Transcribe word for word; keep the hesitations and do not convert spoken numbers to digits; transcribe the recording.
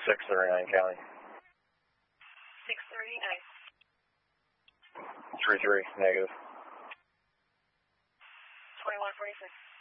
six thirty-nine County. six thirty-nine. three three, negative. twenty-one forty-six.